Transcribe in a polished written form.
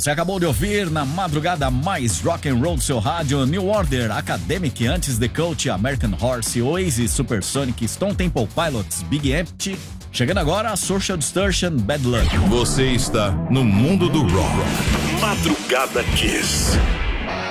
Você acabou de ouvir na madrugada mais rock and roll do seu rádio New Order, Academic, antes The Coach, American Horse, Oasis, Supersonic, Stone Temple Pilots, Big Empty. Chegando agora a Social Distortion, Bad Luck. Você está no mundo do rock. Madrugada Kiss.